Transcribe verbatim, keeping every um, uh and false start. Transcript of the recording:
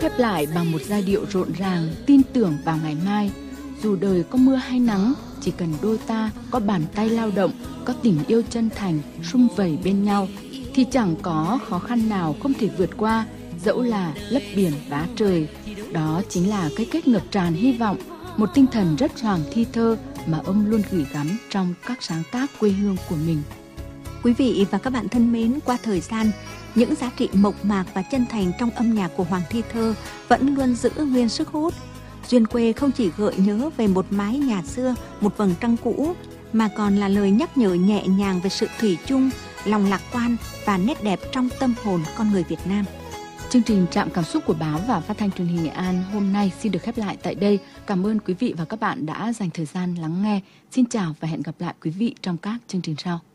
khép lại bằng một giai điệu rộn ràng, tin tưởng vào ngày mai. Dù đời có mưa hay nắng, chỉ cần đôi ta có bàn tay lao động, có tình yêu chân thành, sum vầy bên nhau, thì chẳng có khó khăn nào không thể vượt qua, dẫu là lấp biển vá trời. Đó chính là cái kết ngập tràn hy vọng, một tinh thần rất hoàng thi thơ mà ông luôn gửi gắm trong các sáng tác quê hương của mình. Quý vị và các bạn thân mến, qua thời gian, những giá trị mộc mạc và chân thành trong âm nhạc của Hoàng Thi Thơ vẫn luôn giữ nguyên sức hút. Duyên quê không chỉ gợi nhớ về một mái nhà xưa, một vầng trăng cũ, mà còn là lời nhắc nhở nhẹ nhàng về sự thủy chung, lòng lạc quan và nét đẹp trong tâm hồn con người Việt Nam. Chương trình Trạm Cảm Xúc của Báo và Phát thanh Truyền hình Nghệ An hôm nay xin được khép lại tại đây. Cảm ơn quý vị và các bạn đã dành thời gian lắng nghe. Xin chào và hẹn gặp lại quý vị trong các chương trình sau.